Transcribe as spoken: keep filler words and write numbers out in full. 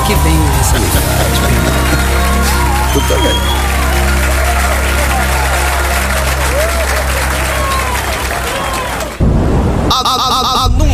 que vem essa amizade. Tu também. A, a, a, a,